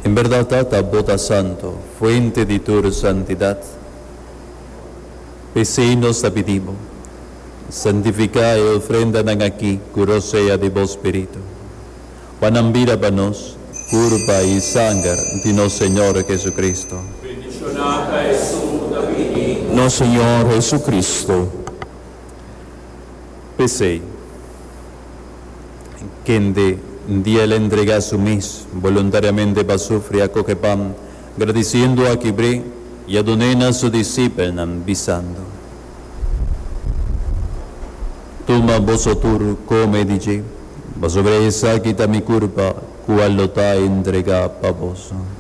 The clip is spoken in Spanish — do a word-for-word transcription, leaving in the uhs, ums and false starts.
En verdad, Tata, bota santo, fuente de tu santidad, pese nos pedimos, santifica y ofrendan aquí, curo sea de vos espíritu. Panambira panos, curva y sangre de nuestro Señor Jesucristo. Bendicionata e su Davidi. No Señor Jesucristo. Pese, quien de día le entrega su mis, voluntariamente para sufrir a coquepam, agradeciendo a Kibre y a donena su discípulo visando. Toma vosotros, come dice, mas sobre esa quita mi culpa, cual lo ta entrega para vos.